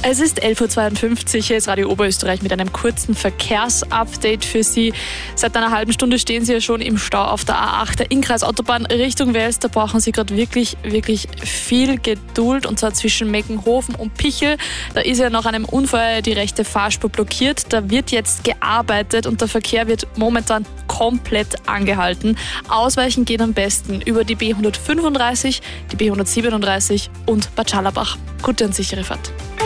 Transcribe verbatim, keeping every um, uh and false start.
Es ist elf Uhr zweiundfünfzig, hier ist Radio Oberösterreich mit einem kurzen Verkehrsupdate für Sie. Seit einer halben Stunde stehen Sie ja schon im Stau auf der A acht, der Innkreisautobahn Richtung Wels. Da brauchen Sie gerade wirklich, wirklich viel Geduld, und zwar zwischen Meckenhofen und Pichel. Da ist ja nach einem Unfall die rechte Fahrspur blockiert. Da wird jetzt gearbeitet und der Verkehr wird momentan komplett angehalten. Ausweichen geht am besten über die B hundertfünfunddreißig, die B hundertsiebenunddreißig und Bad Scharlabach. Gute und sichere Fahrt.